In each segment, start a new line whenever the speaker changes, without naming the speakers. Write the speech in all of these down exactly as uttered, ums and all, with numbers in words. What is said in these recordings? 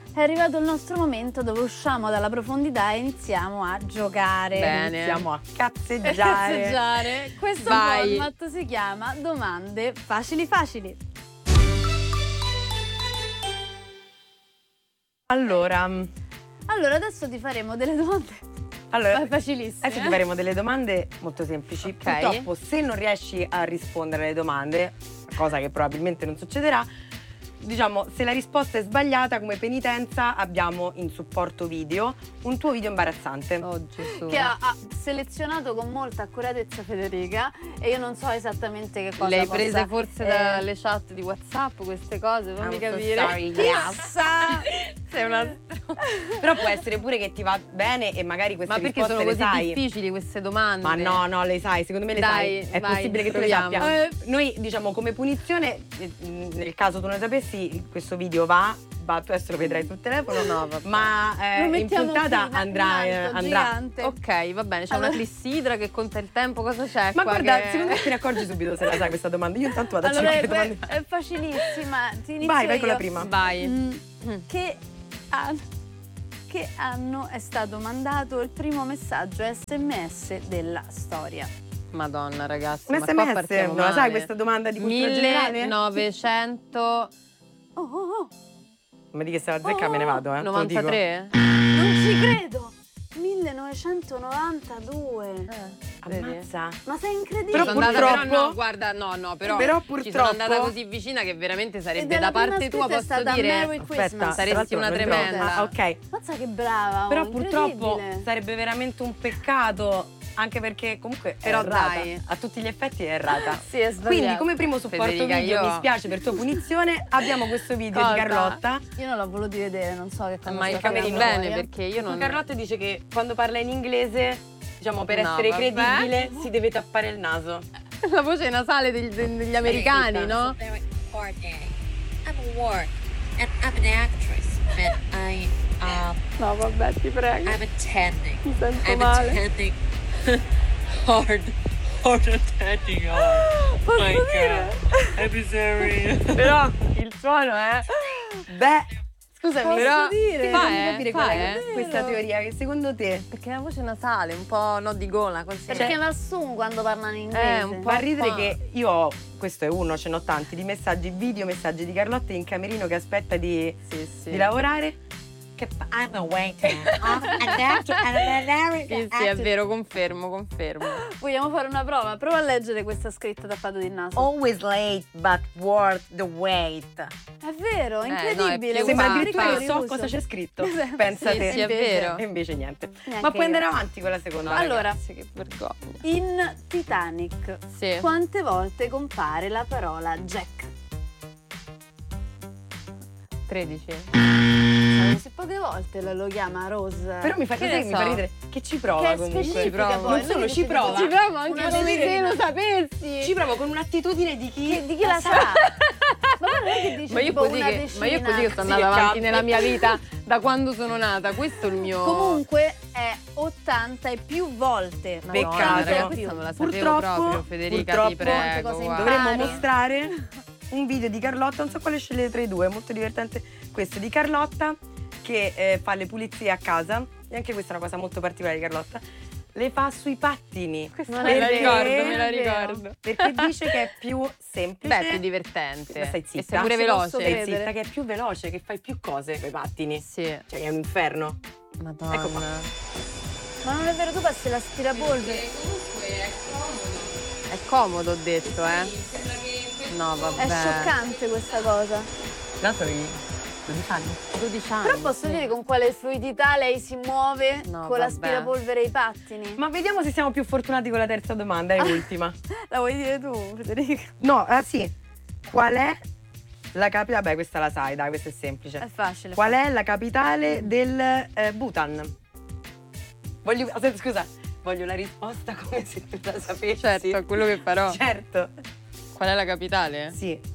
è arrivato il nostro momento dove usciamo dalla profondità e iniziamo a giocare.
Bene.
Iniziamo a cazzeggiare.
A cazzeggiare. Questo
Vai.
format si chiama Domande facili facili.
Allora,
Allora, adesso ti faremo delle domande
allora
facilissime.
adesso ti faremo delle domande molto semplici.
Ok.
Purtroppo, se non riesci a rispondere alle domande, cosa che probabilmente non succederà, diciamo, se la risposta è sbagliata, come penitenza abbiamo in supporto video un tuo video imbarazzante.
Oh Gesù.
Che ha, ha selezionato con molta accuratezza Federica e io non so esattamente che cosa
Le hai
possa,
prese forse
eh,
dalle chat di WhatsApp queste cose? Fammi
I'm so
capire.
sorry,
Chissà!
Sei una...
Però può essere pure che ti va bene e magari queste
Ma perché
risposte
sono
le
così
sai.
difficili queste domande?
Ma no, no, le sai, secondo me le
Dai,
sai. È
vai,
possibile che tu
proviamo.
le sappia.
Eh.
Noi, diciamo, come punizione, eh, nel caso tu non sapessi, questo video va, va, tu adesso lo vedrai sul telefono.
No, vabbè.
Ma eh,
Lo
in
mettiamo
puntata
qui, in
andrà, eh,
alto,
andrà.
gigante.
Ok, va bene, c'è
Allora-
una clessidra che conta il tempo, cosa c'è
Ma
qua
guarda,
che...
secondo me te ne accorgi subito se la sai questa domanda. Io intanto vado a
Allora,
cercare
è,
domande.
è facilissima. Ti inizio
Vai, vai con
io.
la prima.
Vai.
Mm, Che, an- che anno è stato mandato il primo messaggio S M S della storia?
Madonna ragazzi,
Un
ma qua
S M S,
partiamo
non la sai
male.
questa domanda di cultura generale?
millenovecento
Oh, oh, oh.
Ma di che se la zecca me ne vado, eh. te lo dico.
novantatré?
Non ci credo! millenovecentonovantadue.
Vedi?
Ammazza.
Ma sei incredibile!
Però
Sono andata,
purtroppo-
però no, guarda, no, no, però,
Però
ci sono
purtroppo-
andata così vicina che veramente
E
sarebbe
della
da parte
prima
tua,
scritta è
posso
stata
dire.
Merry
Aspetta,
Christmas.
saresti
tra l'altro
una
non ricordo.
tremenda.
Ah, ok.
Mazza che brava!
Però
oh,
purtroppo
incredibile.
sarebbe veramente un peccato, anche perché comunque
Però
è errata.
dai.
A tutti gli effetti è errata.
Sì, è sbagliato.
Quindi come primo supporto
Federica,
video,
io-
mi spiace per tua punizione, abbiamo questo video
Cosa?
di Carlotta.
Io non l'ho voluto vedere, non so che cosa
Ma
stia
capiti
facendo
bene
voi, eh.
perché io non...
Carlotta dice che quando parla in inglese, diciamo, per
No,
essere
vabbè.
credibile, si deve tappare il naso.
La voce nasale degli, degli americani, no?
Very ordinary. I'm a ward, and I'm an actress, and I, um,
No, vabbè, ti prego.
I'm attending.
Mi sento
I'm
male.
attending hard, hard attending hard.
Posso
My
dire?
God, I'm sorry.
Però il suono è...
Beh, scusami,
Posso
però
dire?
fammi
Fa, eh,
capire
fa,
qual è
eh.
questa teoria che secondo te
Perché è una voce nasale, un po' no di gola, così.
Perché va su quando parlano in inglese.
Eh, un po'.
fa ridere
qua.
che io ho, questo è uno, ce n'ho tanti, di messaggi, video messaggi di Carlotta in camerino che aspetta di,
Sì, sì.
di lavorare. Che fa, I'm a waiter. I'm an actor, I'm an actor.
Sì, sì, è vero, confermo, confermo.
Vogliamo fare una prova? Prova a leggere questa scritta tappato di naso.
Always late, but worth the wait.
È vero,
Eh,
incredibile.
no, è più
Sembra
fa-
addirittura
fa-
che so
Riuso.
cosa c'è scritto.
Sì,
Pensa
sì,
te.
sì, è vero.
E invece niente.
Neanche
Ma puoi
io.
andare avanti con la seconda.
No,
Allora.
ragazzi, che vergogna.
In Titanic,
Sì.
quante volte compare la parola Jack?
tredici.
Sai, se poche volte lo, lo chiama Rose.
Però mi fa,
Che
sai
ne
che mi
so?
fa ridere che ci prova
che è
comunque.
specifica
prova.
poi.
Non solo,
lui
ci
dice
prova.
tipo-
Ci provo anche
Una
come
serie-
se lo sapessi.
Ci provo con un'attitudine di chi,
Che- di chi la sa? Ma non è che dice
Ma io,
tipo
così
una
che,
decina.
ma io così che sto
Sì,
andando avanti
capi.
nella mia vita da quando sono nata, questo è il mio...
Comunque è ottanta e più volte.
Madonna,
peccato.
ragazzi, questa non la sapevo
Purtroppo-
proprio, Federica,
purtroppo
ti prego.
molte cose
guarda.
dovremmo
Mari.
mostrare un video di Carlotta, non so quale scegliere tra i due, è molto divertente questo di Carlotta che eh, fa le pulizie a casa e anche questa è una cosa molto particolare di Carlotta, le fa sui pattini.
Questa
Perché-
me la ricordo, me la
è vero.
ricordo.
Perché dice che è più semplice.
Beh, è più divertente.
Ma stai
E
zitta.
sei pure
Ci
veloce.
posso
Stai
credere.
zitta, che è più veloce, che fai più cose con i pattini.
Sì.
Cioè che è un inferno.
Madonna.
Ecco qua.
Ma non è vero, tu passi l'aspirapolvere.
È comodo, ho detto, eh. No, vabbè.
È scioccante questa cosa.
No, sono dodici anni.
dodici anni.
Però posso
sì.
dire con quale fluidità lei si muove
No,
con
vabbè.
l'aspirapolvere e i pattini.
Ma vediamo se siamo più fortunati con la terza domanda, è l'ultima.
La vuoi dire tu, Federica?
No, ah sì. Qual è la capitale? Vabbè, questa la sai, dai, questa è semplice.
È facile.
Qual è la capitale del eh, Bhutan? Voglio, aspetta, scusa, voglio la risposta come se tu la sapessi.
Certo, è quello che farò.
Certo,
Qual è la capitale?
sì.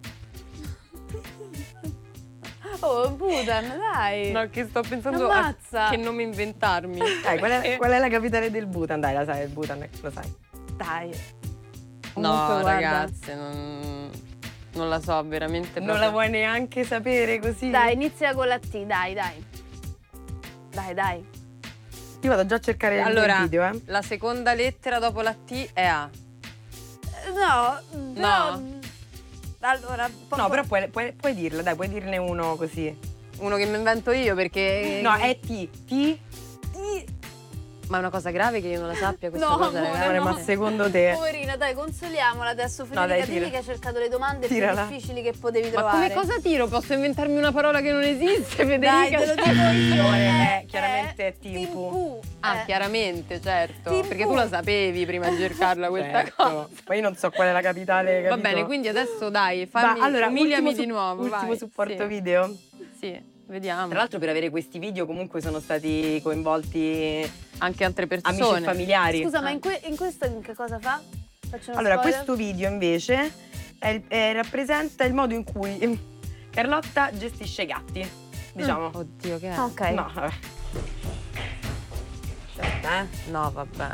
Oh, Bhutan, dai.
No, che sto pensando a
Ammazza.
che nome inventarmi.
Dai, qual è,
Eh,
qual è la capitale del Bhutan? Dai, la sai, il Bhutan, lo sai.
Dai.
No,
Comunque, guarda.
ragazze, non... Non la so, veramente
Non
proprio.
la vuoi neanche sapere così?
Dai, inizia con la T, dai, dai. Dai, dai.
Io vado già a cercare il
Allora,
video, eh.
la seconda lettera dopo la T è A.
No, però...
No.
Allora, po-
No, però puoi, puoi, puoi dirla, dai, puoi dirne uno così.
Uno che mi invento io perché...
No, è T. T.
Ma è una cosa grave che io non la sappia questa
No,
cosa,
amore,
ragazzi.
Amore,
no.
ma secondo te?
Poverina, dai, consoliamola adesso. Federica,
dai,
digli
tira.
che ha cercato le domande
Tirala.
più difficili che potevi
Ma
trovare.
come cosa tiro? Posso inventarmi una parola che non esiste, Federica?
Dai, te lo dico io.
Amore,
eh,
eh, chiaramente è
Team
Team Pooh.
Pooh.
Ah,
Eh.
chiaramente, certo.
Team
Perché tu
Pooh.
la sapevi prima di cercarla questa
Certo.
cosa.
Poi io non so qual è la capitale,
Va
capito?
bene, quindi adesso dai,
Va,
fammi,
allora,
umiliami
ultimo
di
su-
nuovo.
Ultimo
vai.
supporto
Sì.
video.
Sì, vediamo.
Tra l'altro per avere questi video comunque sono stati coinvolti
anche altre persone.
amici e familiari.
Scusa, ma in, que- in questo in che cosa fa? Faccio uno
Allora,
spoiler?
questo video invece è il- eh, rappresenta il modo in cui Carlotta gestisce i gatti, diciamo.
Oddio, che è?
Ah, ok.
No, vabbè. Aspetta, eh.
No, vabbè.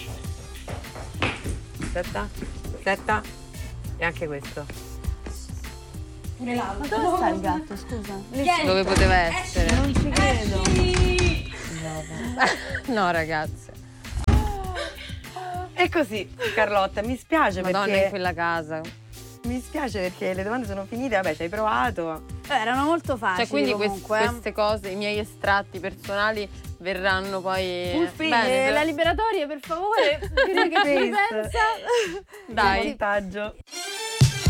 Aspetta, aspetta. E anche questo.
Ma dove sta il gatto, scusa? Lì-
Dove poteva essere?
Non ci credo.
No, ragazzi.
E così, Carlotta, mi spiace
Madonna,
perché
in quella casa.
mi spiace perché le domande sono finite, vabbè, ci hai provato.
Eh, erano molto facili
Cioè, quindi quest-
comunque. eh.
queste cose, i miei estratti personali verranno poi.
Full face.
Bene,
Eh, la liberatoria, per favore, dire che ci
Face.
pensa.
Dai.
Montaggio.